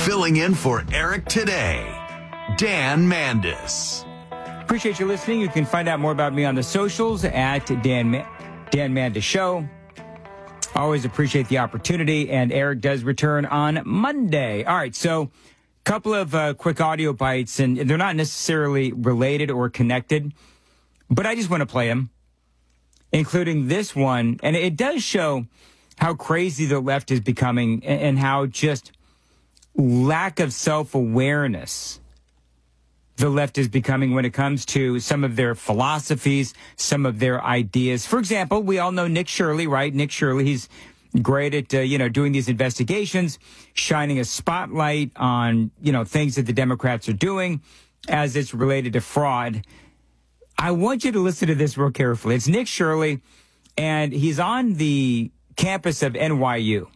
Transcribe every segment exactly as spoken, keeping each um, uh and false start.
Filling in for Eric today, Dan Mandis. Appreciate you listening. You can find out more about me on the socials at Dan, Ma- Dan Mandis Show. Always appreciate the opportunity, and Eric does return on Monday. All right, so a couple of uh, quick audio bites, and they're not necessarily related or connected, but I just want to play them, including this one. And it does show how crazy the left is becoming and how just lack of self-awareness the left is becoming when it comes to some of their philosophies, some of their ideas. For example, we all know Nick Shirley, right? Nick Shirley, he's great at, uh, you know, doing these investigations, shining a spotlight on, you know, things that the Democrats are doing as it's related to fraud. I want you to listen to this real carefully. It's Nick Shirley, and he's on the campus of N Y U.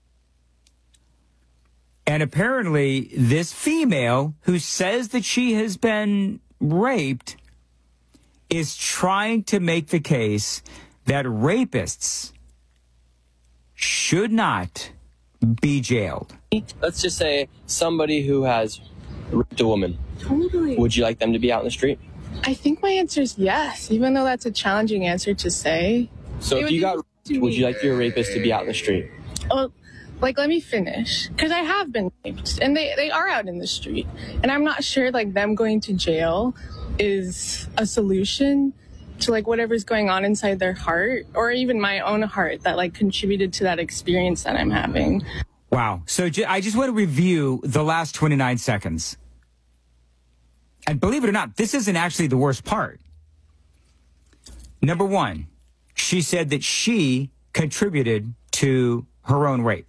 And apparently this female who says that she has been raped is trying to make the case that rapists should not be jailed. Let's just say somebody who has raped a woman. Totally. Would you like them to be out in the street? I think my answer is yes, even though that's a challenging answer to say. So if you got raped, would you like your rapist to be out in the street? Oh, like, let me finish. Because I have been raped, and they, they are out in the street. And I'm not sure, like, them going to jail is a solution to, like, whatever's going on inside their heart, or even my own heart that, like, contributed to that experience that I'm having. Wow. So j- I just want to review the last twenty-nine seconds. And believe it or not, this isn't actually the worst part. Number one, she said that she contributed to her own rape.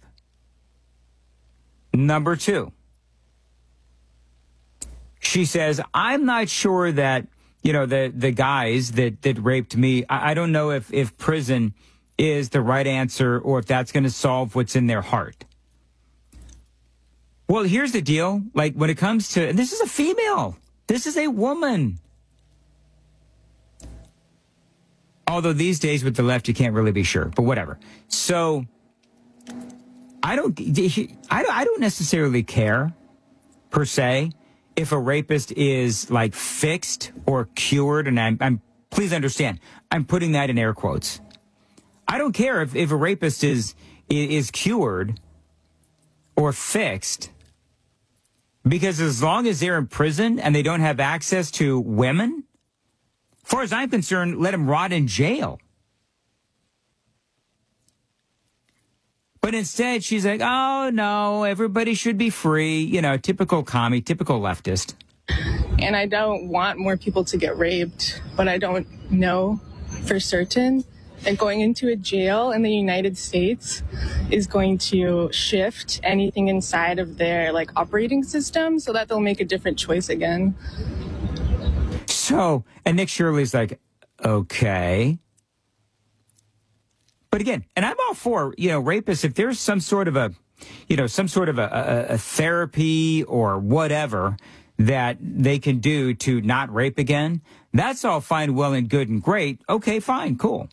Number two, she says, I'm not sure that, you know, the, the guys that, that raped me, I, I don't know if, if prison is the right answer or if that's going to solve what's in their heart. Well, here's the deal. Like, when it comes to, and this is a female, this is a woman. Although these days with the left, you can't really be sure, but whatever. So I don't, I don't, I don't necessarily care, per se, if a rapist is like fixed or cured. And I'm, I'm, please understand, I'm putting that in air quotes. I don't care if, if a rapist is, is cured or fixed, because as long as they're in prison and they don't have access to women, as far as I'm concerned, let them rot in jail. But instead, she's like, oh, no, everybody should be free. You know, typical commie, typical leftist. And I don't want more people to get raped, but I don't know for certain that going into a jail in the United States is going to shift anything inside of their, like, operating system so that they'll make a different choice again. So, and Nick Shirley's like, okay. But again, and I'm all for, you know, rapists, if there's some sort of a, you know, some sort of a, a, a therapy or whatever that they can do to not rape again, that's all fine, well, and good and great. Okay, fine, cool.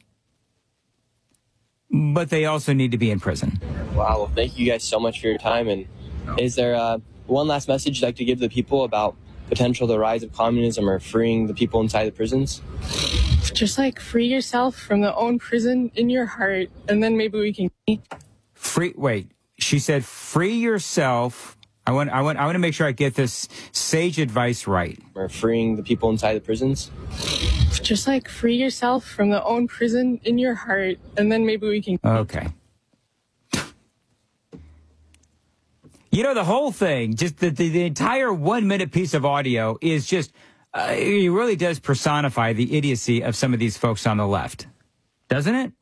But they also need to be in prison. Wow, well, thank you guys so much for your time. And is there uh, one last message you'd like to give the people about potential the rise of communism or freeing the people inside the prisons? Just, like, free yourself from the own prison in your heart, and then maybe we can... Free, wait, she said free yourself. I want, I want, I want to make sure I get this sage advice right. Or freeing the people inside the prisons? Just, like, free yourself from the own prison in your heart, and then maybe we can... Okay. You know, the whole thing, just the, the, the entire one-minute piece of audio is just, uh, it really does personify the idiocy of some of these folks on the left. Doesn't it?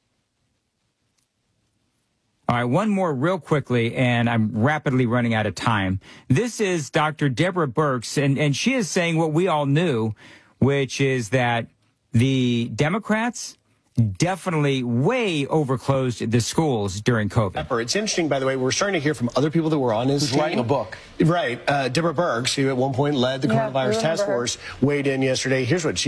All right, one more real quickly, and I'm rapidly running out of time. This is Doctor Deborah Birx, and, and she is saying what we all knew, which is that the Democrats definitely way overclosed the schools during COVID. It's interesting, by the way, we're starting to hear from other people that were on his Who's team. writing a book. Right. Uh, Deborah Birx, who at one point led the Yeah, coronavirus task her. force, weighed in yesterday. Here's what she